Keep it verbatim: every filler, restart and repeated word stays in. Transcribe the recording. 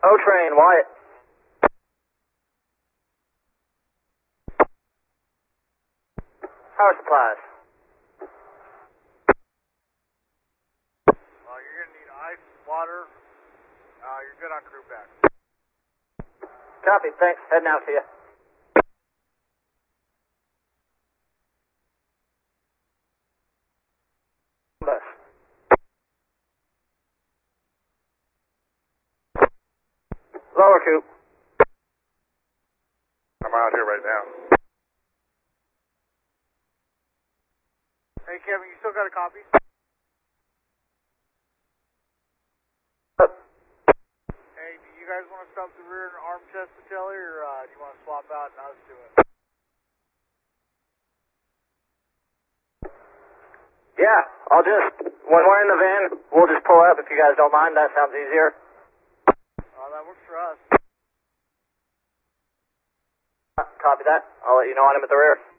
O-Train, Wyatt. Power supplies. Uh, you're going to need ice, water. Uh, you're good on crew back. Copy, thanks. Heading out to you. Bus. Lower Coop. I'm out here right now. Hey, Kevin, you still got a copy? Up. Hey, do you guys want to stop the rear and arm chest Patelli, or uh, do you want to swap out and us do it? Yeah, I'll just, when we're in the van, we'll just pull up if you guys don't mind. That sounds easier. Oh, that works for us. Copy that. I'll let you know on him at the rear.